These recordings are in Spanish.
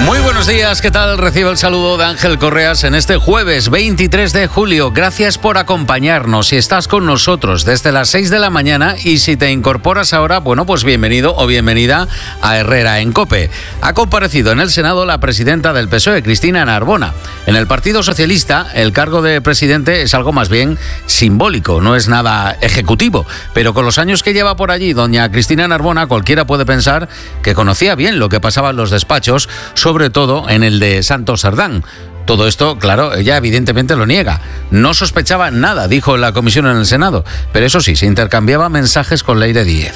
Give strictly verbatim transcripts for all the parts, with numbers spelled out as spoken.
Muy buenos días, ¿qué tal? Recibe el saludo de Ángel Correas en este jueves veintitrés de julio. Gracias por acompañarnos. Si estás con nosotros desde las seis de la mañana y si te incorporas ahora, bueno, pues bienvenido o bienvenida a Herrera en COPE. Ha comparecido en el Senado la presidenta del P S O E, Cristina Narbona. En el Partido Socialista, el cargo de presidente es algo más bien simbólico, no es nada ejecutivo. Pero con los años que lleva por allí doña Cristina Narbona, cualquiera puede pensar que conocía bien lo que pasaba en los despachos, sobre todo en el de Santos Cerdán. Todo esto, claro, ella evidentemente lo niega. No sospechaba nada, dijo en la comisión en el Senado, pero eso sí, se intercambiaba mensajes con Leire Díez.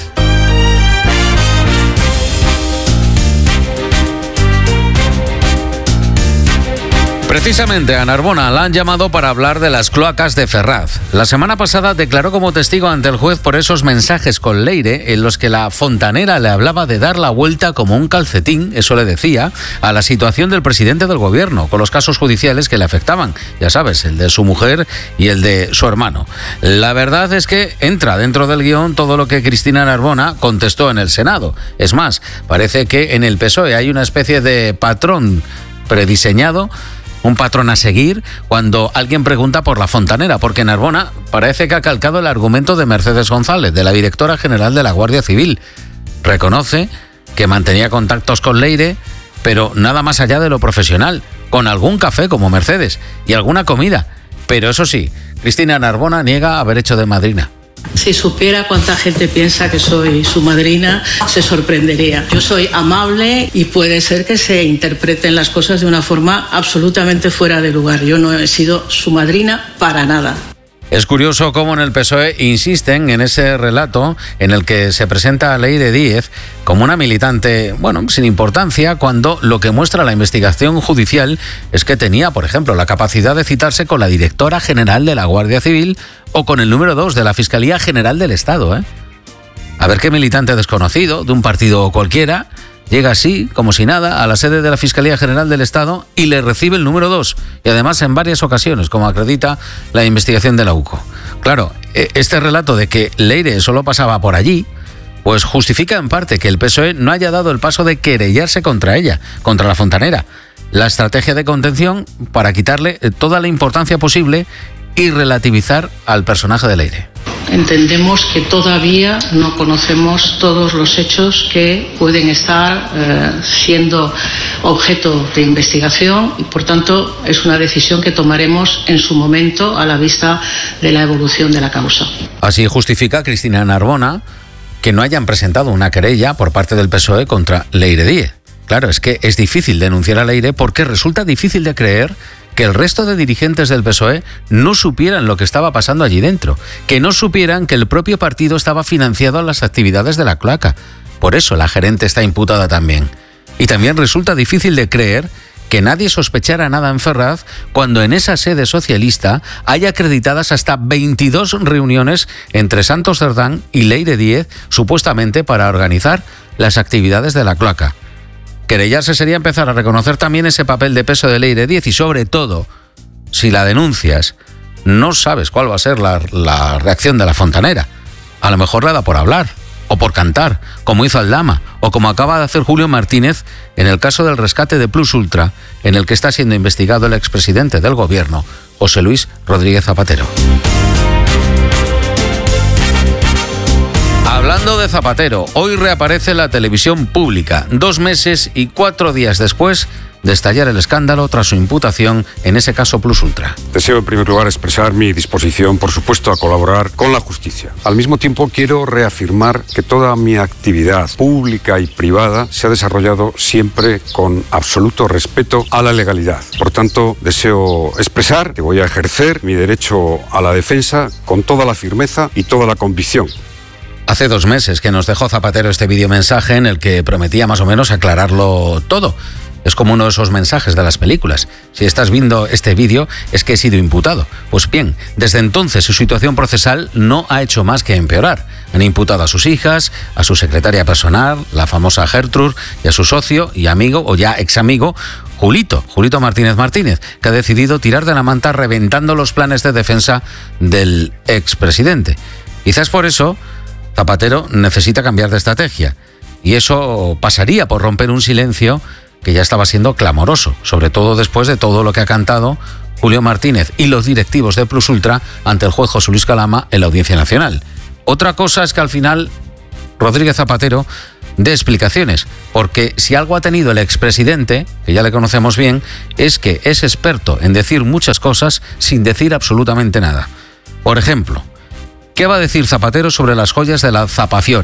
Precisamente a Narbona la han llamado para hablar de las cloacas de Ferraz. La semana pasada declaró como testigo ante el juez por esos mensajes con Leire en los que la fontanera le hablaba de dar la vuelta como un calcetín, eso le decía, a la situación del presidente del gobierno, con los casos judiciales que le afectaban. Ya sabes, el de su mujer y el de su hermano. La verdad es que entra dentro del guión todo lo que Cristina Narbona contestó en el Senado. Es más, parece que en el P S O E hay una especie de patrón prediseñado, un patrón a seguir cuando alguien pregunta por la fontanera, porque Narbona parece que ha calcado el argumento de Mercedes González, de la directora general de la Guardia Civil. Reconoce que mantenía contactos con Leire, pero nada más allá de lo profesional, con algún café como Mercedes y alguna comida. Pero eso sí, Cristina Narbona niega haber hecho de madrina. Si supiera cuánta gente piensa que soy su madrina, se sorprendería. Yo soy amable y puede ser que se interpreten las cosas de una forma absolutamente fuera de lugar. Yo no he sido su madrina para nada. Es curioso cómo en el P S O E insisten en ese relato en el que se presenta a Leire Díez como una militante, bueno, sin importancia, cuando lo que muestra la investigación judicial es que tenía, por ejemplo, la capacidad de citarse con la directora general de la Guardia Civil o con el número dos de la Fiscalía General del Estado, ¿eh? A ver qué militante desconocido de un partido cualquiera llega así, como si nada, a la sede de la Fiscalía General del Estado y le recibe el número dos, y además en varias ocasiones, como acredita la investigación de la U C O. Claro, este relato de que Leire solo pasaba por allí, pues justifica en parte que el P S O E no haya dado el paso de querellarse contra ella, contra la fontanera. La estrategia de contención para quitarle toda la importancia posible y relativizar al personaje de Leire. Entendemos que todavía no conocemos todos los hechos que pueden estar eh, siendo objeto de investigación y, por tanto, es una decisión que tomaremos en su momento a la vista de la evolución de la causa. Así justifica Cristina Narbona que no hayan presentado una querella por parte del P S O E contra Leire Díez. Claro, es que es difícil denunciar a Leire porque resulta difícil de creer que el resto de dirigentes del P S O E no supieran lo que estaba pasando allí dentro, que no supieran que el propio partido estaba financiado a las actividades de la cloaca. Por eso la gerente está imputada también. Y también resulta difícil de creer que nadie sospechara nada en Ferraz cuando en esa sede socialista hay acreditadas hasta veintidós reuniones entre Santos Cerdán y Leire Díez, supuestamente para organizar las actividades de la cloaca. Querellarse sería empezar a reconocer también ese papel de peso de Leire Díez y, sobre todo, si la denuncias, no sabes cuál va a ser la, la reacción de la fontanera. A lo mejor la da por hablar o por cantar, como hizo Aldama, o como acaba de hacer Julio Martínez en el caso del rescate de Plus Ultra, en el que está siendo investigado el expresidente del gobierno, José Luis Rodríguez Zapatero. Hablando de Zapatero, hoy reaparece la televisión pública, dos meses y cuatro días después de estallar el escándalo tras su imputación en ese caso Plus Ultra. Deseo en primer lugar expresar mi disposición, por supuesto, a colaborar con la justicia. Al mismo tiempo quiero reafirmar que toda mi actividad pública y privada se ha desarrollado siempre con absoluto respeto a la legalidad. Por tanto, deseo expresar que voy a ejercer mi derecho a la defensa con toda la firmeza y toda la convicción. Hace dos meses que nos dejó Zapatero este videomensaje en el que prometía más o menos aclararlo todo. Es como uno de esos mensajes de las películas. Si estás viendo este vídeo, es que he sido imputado. Pues bien, desde entonces su situación procesal no ha hecho más que empeorar. Han imputado a sus hijas, a su secretaria personal, la famosa Gertrude, y a su socio y amigo, o ya ex amigo, Julito, Julito Martínez Martínez, que ha decidido tirar de la manta reventando los planes de defensa del expresidente. Quizás por eso Zapatero necesita cambiar de estrategia. Y eso pasaría por romper un silencio que ya estaba siendo clamoroso, sobre todo después de todo lo que ha cantado Julio Martínez y los directivos de Plus Ultra ante el juez José Luis Calama en la Audiencia Nacional. Otra cosa es que al final Rodríguez Zapatero dé explicaciones, porque si algo ha tenido el expresidente, que ya le conocemos bien, es que es experto en decir muchas cosas sin decir absolutamente nada. Por ejemplo, ¿qué va a decir Zapatero sobre las joyas de la Zapafiore?